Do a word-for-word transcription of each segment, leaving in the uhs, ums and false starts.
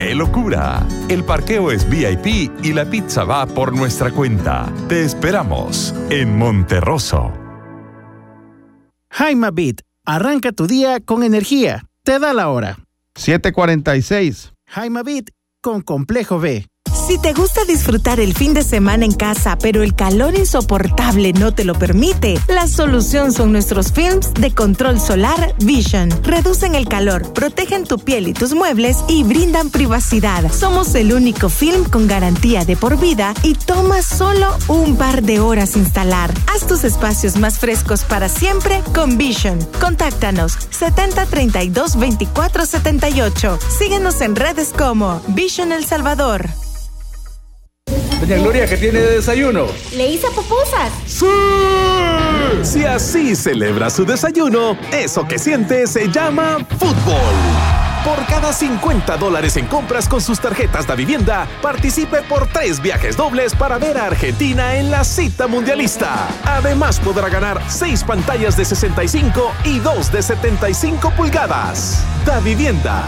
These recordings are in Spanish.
¡Qué locura! El parqueo es V I P y la pizza va por nuestra cuenta. Te esperamos en Monterroso. Jaimabit, arranca tu día con energía. Te da la hora. siete cuarenta y seis. Jaimabit con Complejo B. Si te gusta disfrutar el fin de semana en casa, pero el calor insoportable no te lo permite, la solución son nuestros films de control solar Vision. Reducen el calor, protegen tu piel y tus muebles y brindan privacidad. Somos el único film con garantía de por vida y toma solo un par de horas instalar. Haz tus espacios más frescos para siempre con Vision. Contáctanos setenta treinta y dos veinticuatro setenta y ocho. Síguenos en redes como Vision El Salvador. Doña Gloria, ¿qué tiene de desayuno? Le hice pupusas. ¡Sí! Si así celebra su desayuno, eso que siente se llama fútbol. Por cada cincuenta dólares en compras con sus tarjetas de vivienda, participe por tres viajes dobles para ver a Argentina en la cita mundialista. Además podrá ganar seis pantallas de sesenta y cinco y dos de setenta y cinco pulgadas. Da Vivienda.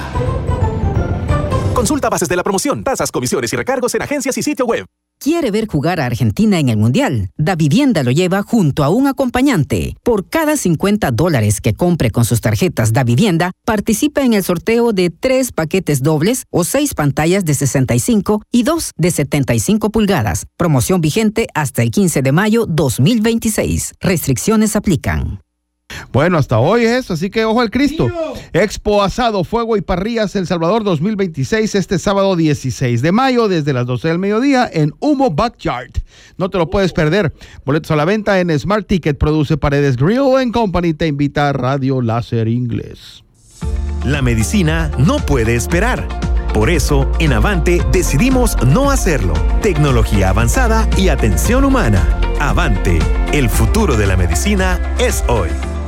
Consulta bases de la promoción, tasas, comisiones y recargos en agencias y sitio web. ¿Quiere ver jugar a Argentina en el Mundial? Da Vivienda lo lleva junto a un acompañante. Por cada cincuenta dólares que compre con sus tarjetas Da Vivienda, participa en el sorteo de tres paquetes dobles o seis pantallas de sesenta y cinco y dos de setenta y cinco pulgadas. Promoción vigente hasta el quince de mayo dos mil veintiséis. Restricciones aplican. Bueno, hasta hoy es eso, así que ojo al Cristo. ¡Tío! Expo Asado, Fuego y Parrillas El Salvador dos mil veintiséis, este sábado dieciséis de mayo, desde las doce del mediodía en Humo Backyard. No te lo puedes perder. Boletos a la venta en Smart Ticket. Produce Paredes Grill and Company. Te invita a Radio Láser Inglés. La medicina no puede esperar. Por eso, en Avante decidimos no hacerlo. Tecnología avanzada y atención humana. Avante, el futuro de la medicina es hoy.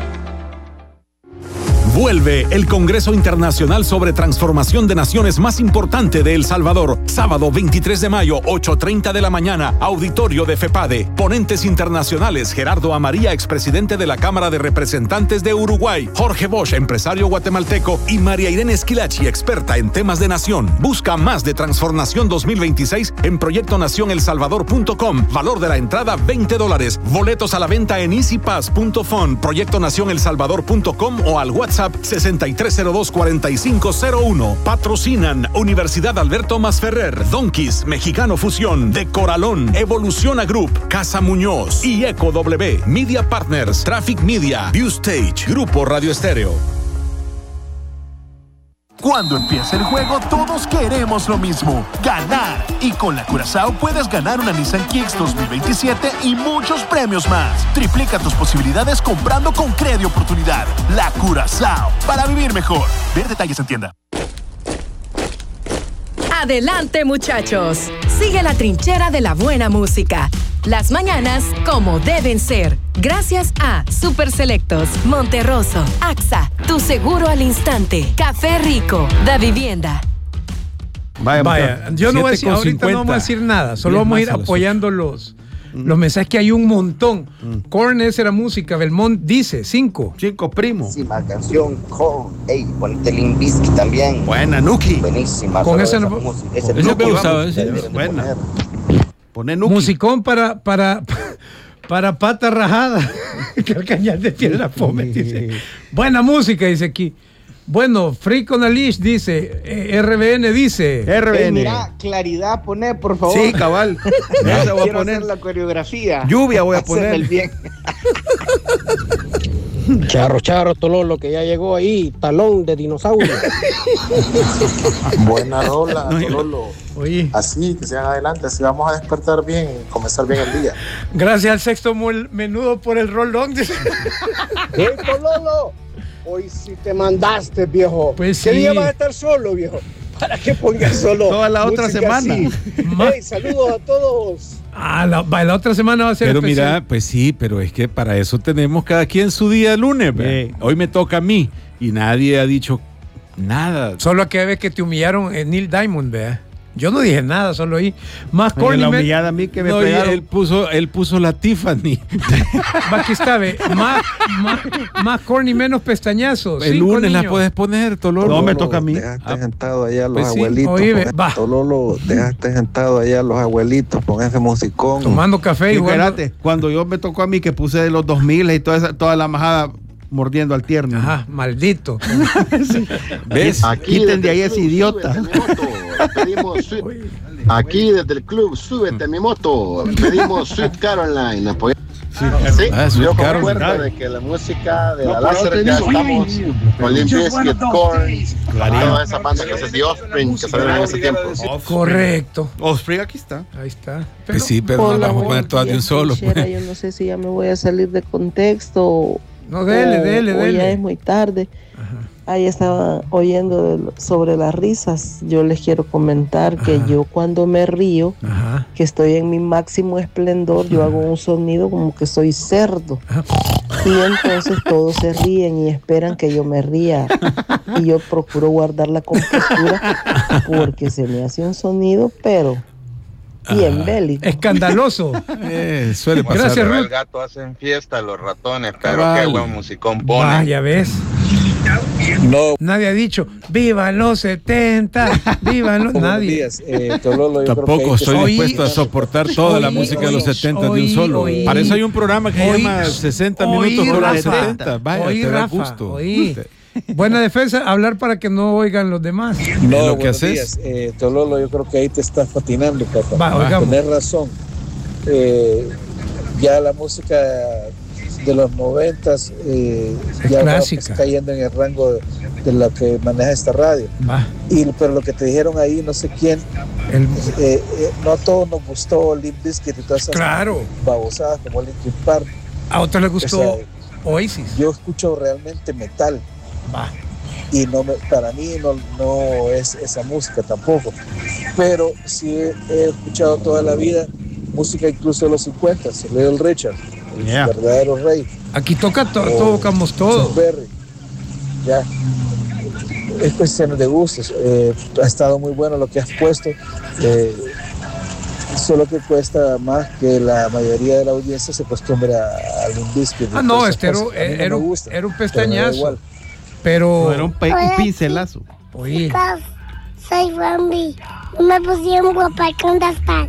Vuelve el Congreso Internacional sobre Transformación de Naciones más importante de El Salvador. Sábado veintitrés de mayo, ocho treinta de la mañana, auditorio de FEPADE. Ponentes internacionales: Gerardo Amaría, expresidente de la Cámara de Representantes de Uruguay; Jorge Bosch, empresario guatemalteco; y María Irene Esquilachi, experta en temas de nación. Busca más de Transformación dos mil veintiséis en proyecto nación el salvador punto com. Valor de la entrada veinte dólares. Boletos a la venta en easy pass punto fun, proyecto nación el salvador punto com o al WhatsApp sesenta y tres cero dos, cuarenta y cinco cero uno. Patrocinan Universidad Alberto Masferrer, Donquis, Mexicano Fusión, De Coralón, Evoluciona Group, Casa Muñoz y Eco W, Media Partners, Traffic Media, View Stage, Grupo Radio Estéreo. Cuando empieza el juego, todos queremos lo mismo: ganar. Y con la Curazao puedes ganar una Nissan Kicks dos mil veintisiete y muchos premios más. Triplica tus posibilidades comprando con Credi Oportunidad. La Curazao, para vivir mejor. Ver detalles en tienda. Adelante, muchachos. Sigue la trinchera de la buena música. Las mañanas como deben ser. Gracias a Super Selectos, Monterroso, A X A, Tu Seguro al Instante, Café Rico, Da Vivienda. Vaya, Vaya yo no voy a decir, ahorita no vamos a decir nada, solo vamos a ir apoyando los, mm. los mensajes, que hay un montón. Mm. Korn, esa era música. Belmont dice, cinco. Cinco, primo. Buenísima canción, Korn. Ey, ponete Limp Bizkit también. Buena, Nuki. Buenísima. Con esa no... Ese Nuki me gustaba, ese. Buena. Poner Nuki. Musicón para... para Para pata rajada. Cañal de piedra fome, dice. Buena música, dice aquí. Bueno, Free con Alish dice. eh, R B N dice. R B N. Eh, mira, claridad, poner, por favor. Sí, cabal. Esa voy a poner la coreografía. Lluvia voy a poner. El bien. Charro, charro, Tololo, que ya llegó ahí. Talón de dinosaurio. Buena rola, no, Tololo. Oye. Así, que sigan adelante, así vamos a despertar bien, comenzar bien el día. Gracias al sexto menudo por el rolón. ¡Hey, Tololo! Hoy sí te mandaste, viejo. Pues ¿Qué sí. día vas a estar solo, viejo? ¿Para qué pongas solo? Toda la otra semana. Hey, saludos a todos. Ah, la, la otra semana va a ser Pero especial. mira, pues sí, pero es que para eso tenemos cada quien su día de lunes. Sí. Hoy me toca a mí y nadie ha dicho nada. Solo aquella vez que te humillaron en Neil Diamond, vea. Yo no dije nada, solo oí. Más Oye, corny. la me- humillada a mí que me No, y pegaron. él puso, él puso la Tiffany. Va, aquí está, ve. Más, más, más corny, menos pestañazos. El Cinco lunes la niños. puedes poner, Tololo. No, me toca a mí. Dejaste sentado allá a los Pues sí, abuelitos. oí, ve, con- va. Tololo, dejaste sentado allá a los abuelitos con ese musicón. Tomando café y Y jugando- espérate, cuando yo me tocó a mí que puse de los dos mil y toda, esa- toda la majada mordiendo al tierno. Ajá, maldito. ¿Ves? Quiten de ahí ese idiota. Pedimos Sweet- Aquí desde el club, súbete a mi moto. Pedimos Sweet Caroline. apoya- Sí, Ah, Sweet yo Caroline. concuerdo de que la música de No, la pero láser te ya digo, estamos oye, con Limp just one Bizkit, of those Korn, days. toda esa banda que se dio Offspring, que salieron en ese tiempo. Correcto. Offspring, aquí está. Ahí está. Pues sí, pero no la vamos a poner todas de un solo. Trinchera, pues. yo no sé si ya me voy a salir de contexto. No, dele, o- dele, o dele. ya es muy tarde. Ahí estaba oyendo de lo- sobre las risas. Yo les quiero comentar que yo cuando me río, Ajá. que estoy en mi máximo esplendor, yo hago un sonido como que soy cerdo. Y entonces todos se ríen y esperan que yo me ría. Y yo procuro guardar la compostura porque se me hace un sonido, pero bien bélico. Escandaloso. Eh, suele pasar. Gracias, Ruth. El gato hacen fiesta, los ratones, pero Cabal. qué buen musicón pone. Vaya, ves. No. Nadie ha dicho, viva los setenta, viva los... Nadie. Eh, Tololo, yo creo que Tampoco ahí te estoy está- dispuesto a soportar toda la oí, música de los oí, setenta de un oí, solo. oí. Para eso hay un programa que se Oí, llama sesenta oí, minutos con los Rafa. setenta. Vaya, Oí, te da Rafa, gusto. oí. Buena defensa, hablar para que no oigan los demás. No, lo que buenos haces. días. Eh, Tololo, yo creo que ahí te estás patinando, papá. Va, oigamos. Tenés razón. Eh, ya la música de los noventas eh, ya va clásica. pues, cayendo en el rango de, de lo que maneja esta radio. Va. Y, pero lo que te dijeron ahí, no sé quién, El- eh, eh, no a todos nos gustó Limp Bizkit y todas esas Claro. babosadas como Linkin Park. A otros les gustó O sea, Oasis. Yo escucho realmente metal. Va. Y no me, para mí no, no es esa música tampoco. Pero sí he, he escuchado toda la vida música incluso de los cincuenta, Little Richard, el Yeah. verdadero rey. Aquí toca, to o tocamos todo. Chuck Berry. Ya. Es cuestión de gustos. Eh, ha estado muy bueno lo que has puesto. Eh, solo que cuesta más que la mayoría de la audiencia se acostumbre a, a Limp Bizkit. Ah, no, Entonces, este era, pues, a mí no era me un, gusta, era un pero me da pestañazo. igual. Pero. No, era un, pe- un pincelazo. Oye. Soy Bambi. Me pusieron guapa con Dastar.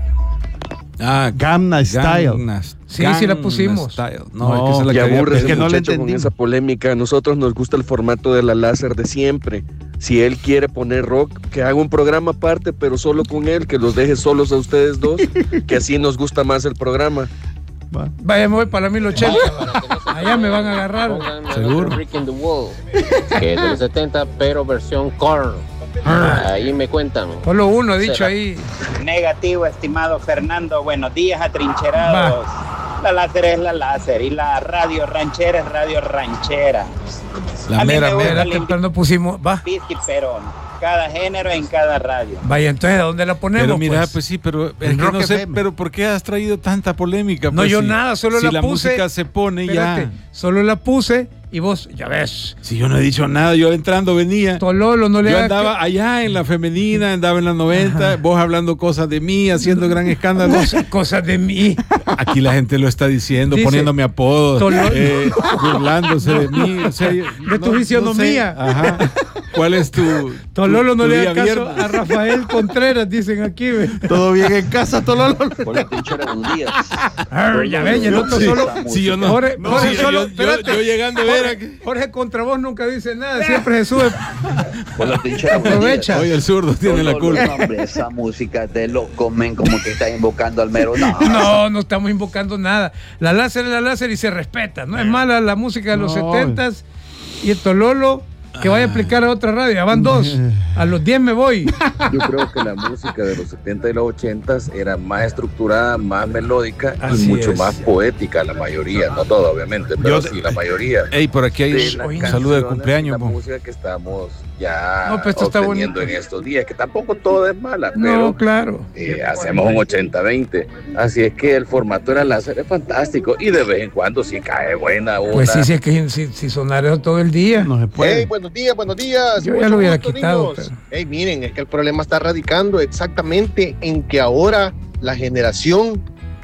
Ah, Gamma Style. Gamma- Sí, sí la Gamma pusimos. Style. No, es que esa es la Y que había aburre ese pedido. muchacho con esa polémica. A nosotros nos gusta el formato de la láser de siempre. Si él quiere poner rock, que haga un programa aparte, pero solo con él, que los deje solos a ustedes dos, que así nos gusta más el programa. Vaya, me voy para la mil ochenta. Allá me van a agarrar. Seguro. Brick in the Wall, que es de los setenta, pero versión Korn. Ahí me cuentan. Solo uno ha dicho ahí. Negativo, estimado Fernando. Buenos días, atrincherados. La láser es la láser y la radio ranchera es radio ranchera. La A mí mera, me gusta mera. el Limp Temprano pusimos. Va. Bizkit, pero cada género en cada radio. Vaya, entonces, ¿a dónde la ponemos? Pero mira, pues, pues? sí, pero es En que Rock no sé, F M. pero ¿por qué has traído tanta polémica? No, Pues yo si- nada, solo si la la puse. música se pone Espérate, ya. solo la puse y vos, ya ves. Si yo no he dicho nada, yo entrando venía. Tololo, no le Yo hagas andaba allá en la femenina, andaba en la noventa, vos hablando cosas de mí, haciendo gran escándalo. Cosas, cosas de mí. Aquí la gente lo está diciendo, Dice, poniéndome apodos, Tololo. eh, burlándose de mí. O sea, yo- De tu fisionomía. sé. Ajá. ¿Cuál es tu. Tololo, tu- no tu le día hagas caso viernes? a Rafael Contreras, dicen aquí. Ve. Todo bien en casa, Tololo. Hola, trinchera, buenos días. Ah, ya ven, y el otro Sí, solo. sí, yo no- Jorge, no, Jorge sí, solo. yo- yo- espérate. yo llegando a ver Jorge, aquí. Jorge contra vos nunca dice nada, siempre se sube. Hola, trinchera, buenos Aprovecha. días. Oye, el zurdo tiene la No, culpa. no, hombre, esa música de lo comen como que está invocando al mero. No, No, no estamos invocando nada. La láser es la láser y se respeta. No es mala la música de los No. setentas. Y el Tololo, que vaya a aplicar a otra radio. Ya van dos. A los diez me voy. yo creo que la música de los setenta y los ochenta era más estructurada, más melódica Así y mucho es. más poética, la mayoría, no toda obviamente, pero Yo- sí la mayoría. Ey, por aquí hay de las un saludo de canciones, cumpleaños. La po. música que estamos ya no, pues esto está obteniendo en estos días, que tampoco todo es mala, pero no, claro. eh, hacemos un ochenta veinte, así es que el formato de la láser es fantástico y de vez en cuando sí cae buena una. Pues sí, sí, es que si, si sonara todo el día. No se puede. Hey, buenos días, buenos días. Yo ya lo hubiera quitado. Pero... Hey, miren, es que el problema está radicando exactamente en que ahora la generación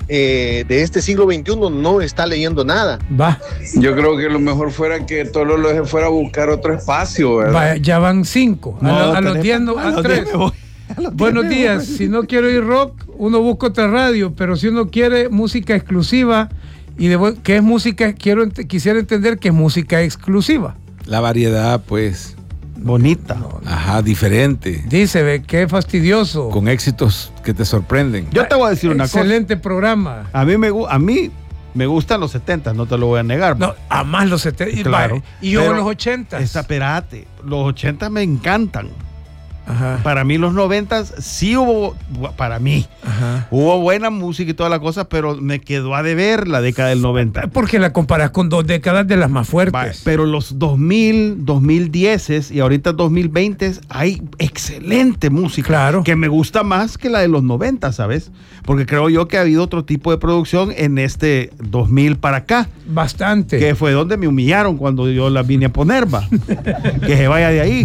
eh, de este siglo veintiuno no está leyendo nada. Va. Yo creo que lo mejor fuera que Tololo se fuera a buscar otro espacio, ¿verdad? Va, ya van cinco. No, a, lo, a los tenemos- diez, no, a a los tres. diez me voy. Buenos días. Si no quiero ir rock, uno busca otra radio, pero si uno quiere música exclusiva y de bu- ¿qué es música? Quiero ent- quisiera entender que es música exclusiva. La variedad, pues. Bonita. Ajá, diferente. Dice, ve, qué fastidioso. Con éxitos que te sorprenden. Yo te voy a decir una cosa. Excelente programa. A mí me gu- a mí me gustan los setenta, no te lo voy a negar. No, a más los setenta. Claro. Y yo Pero los ochenta. esa, espérate, los ochenta me encantan. Ajá. Para mí los noventas sí hubo, para mí, Ajá. hubo buena música y toda la cosa, pero me quedó a deber la década del noventa. Porque la comparas con dos décadas de las más fuertes. Vale, pero los dos mil, dos mil diez y ahorita dos mil veinte hay excelente música. Claro. Que me gusta más que la de los noventa, ¿sabes? Porque creo yo que ha habido otro tipo de producción en este dos mil para acá. Bastante. Que fue donde me humillaron cuando yo la vine a poner, va. Que se vaya de ahí.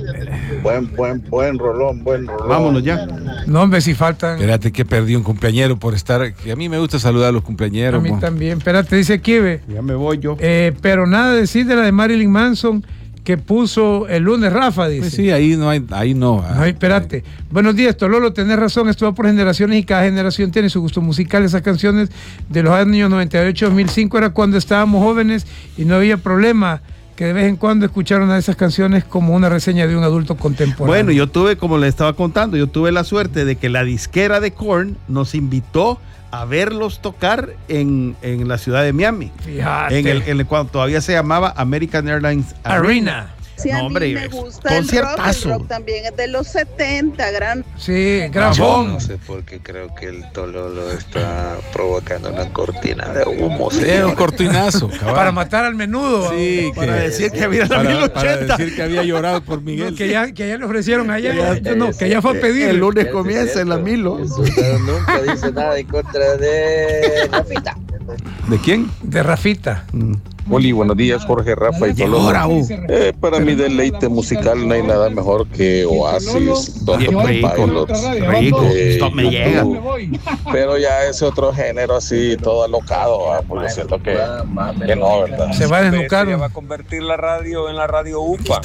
Buen, buen, buen rolón, buen rolón. Vámonos ya. No, hombre, si faltan. Espérate que perdí un cumpleañero por estar. Que a mí me gusta saludar a los cumpleañeros. A mí mo. también. Espérate, dice aquí, ve. Ya me voy yo. Eh, pero nada decir de la de Marilyn Manson que puso el lunes Rafa, dice. Pues sí, ahí no hay, ahí no. ah. No, espérate. Buenos días, Tololo, tenés razón, esto va por generaciones y cada generación tiene su gusto musical. Esas canciones de los años noventa y ocho, dos mil cinco era cuando estábamos jóvenes y no había problema que de vez en cuando escucharon a esas canciones como una reseña de un adulto contemporáneo. Bueno, yo tuve, como le estaba contando, yo tuve la suerte de que la disquera de Korn nos invitó a verlos tocar en, en la ciudad de Miami. Fíjate. En el, en el cuando todavía se llamaba American Airlines Arena. Arena. Sí, a No, mí hombre, me es gusta el rock, conciertazo. el rock también es de los setenta, gran. Sí, Grabón. No sé por qué creo que el Tololo está provocando una cortina de humo. Sí, señor. un cortinazo. cabal. Para matar al menudo. Sí, Para decir que había la para, mil para ochenta. decir que había llorado por Miguel. No, que, ya, que ya le ofrecieron allá. Ya, Ya- no, que ya fue a pedir. El lunes comienza en la Milo. Pero nunca dice nada en contra de Rafita. ¿De quién? De Rafita. Oli, buenos días, Jorge, Rafa y Llegó Tololo. Raúl. Eh, para mi deleite musical no hay nada mejor que Oasis, Doctor Rico, Pilots. rico. eh, Stop me YouTube. llega. Pero ya ese otro género así, todo alocado, ¿va? Porque siento que, que no, ¿verdad? Se va a desnucar. Ya va a convertir la radio en la radio U P A.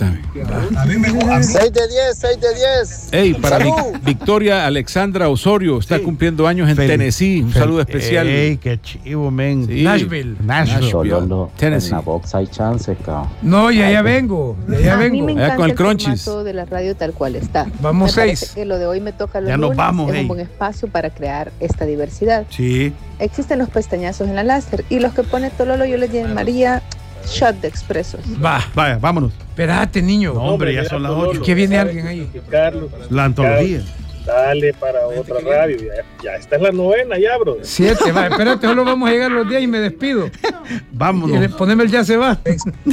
seis de diez, seis de diez. Ey, para ¡Salud! Vic- Victoria Alexandra Osorio, está Sí. cumpliendo años en Fel- Tennessee. Un Fel- saludo especial. Ey, qué chivo, men. Sí. Nashville. Nashville. Nashville, Tennessee. box hay chance, cabrón. No, ya ya vengo. Ya ya A mí vengo. me Allá encanta con el el crunchies. formato de la radio tal cual está. Vamos Me parece seis. que lo de hoy me toca los Ya nos lunes, vamos, es hey. un buen espacio para crear esta diversidad. Sí. Existen los pestañazos en la láser y los que pone Tololo yo les llamaría shot de expresos. Va. Vaya, vámonos. Espérate, niño. No, hombre, ya son las ocho. Que viene alguien ahí. Carlos, La antología. dale para otra radio. Ya, ya esta es la novena, ya, bro. Siete, va. Espérate, solo vamos a llegar los días y me despido. Y le- Vámonos. poneme el ya se va.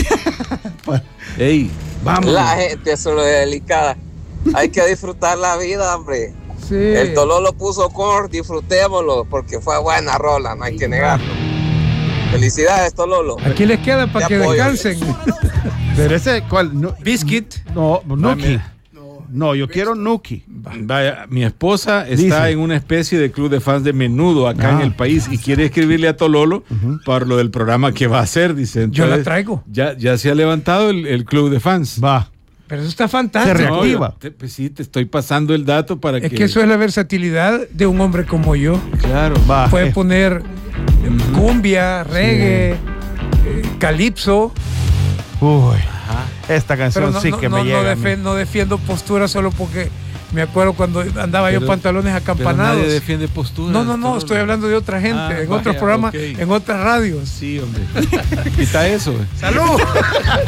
Ey, Vámonos. La gente solo es delicada. Hay que disfrutar la vida, hombre. Sí. El Tololo puso Korn, disfrutémoslo, porque fue buena rola, no hay que negarlo. Felicidades, Tololo. Aquí les queda para Te que apoyo. descansen. Pero ese, ¿cuál? No, Biscuit. no, Nuki. mira. No, yo quiero Nuki. vaya, mi esposa está Dice. en una especie de club de fans de menudo acá Ah. en el país y quiere escribirle a Tololo para lo del programa que va a hacer, dice. Yo la Entonces, traigo. Ya, ya se ha levantado el, el club de fans. Va. Pero eso está Se fantástico. reactiva. No, yo te- pues sí, te estoy pasando el dato para Es que... que eso es la versatilidad de un hombre como yo. Claro. Va. Puede Eh, poner cumbia, reggae, eh, calipso. Uy. Esta canción Pero no, sí no, que no, me no llega. a mí. defe- no defiendo postura solo porque me acuerdo cuando andaba yo Pero- pantalones Pero acampanados. nadie defiende postura. No, no, no, Tololo. estoy hablando de otra gente, Ah, en otros vaya, programas, ok. en otras radios. Sí, hombre. Quita eso. ¡Salud!